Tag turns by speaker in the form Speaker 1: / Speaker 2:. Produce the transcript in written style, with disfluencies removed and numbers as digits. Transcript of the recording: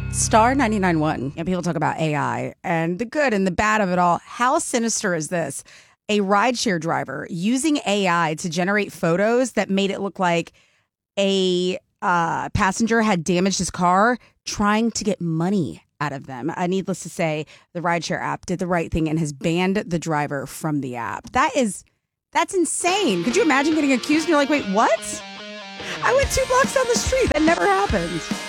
Speaker 1: Star 99.1, and people talk about AI and the good and the bad of it all. How sinister is this? A rideshare driver using AI to generate photos that made it look like a passenger had damaged his car, trying to get money out of them. Needless to say, the rideshare app did the right thing and has banned the driver from the app. That's insane. Could you imagine getting accused and you're like, wait, what? I went 2 blocks down the street. That never happened.